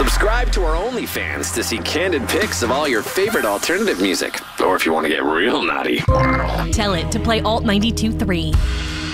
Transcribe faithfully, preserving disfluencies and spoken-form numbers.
Subscribe to our OnlyFans to see candid pics of all your favorite alternative music. Or if you want to get real naughty. Tell it to play Alt ninety-two point three.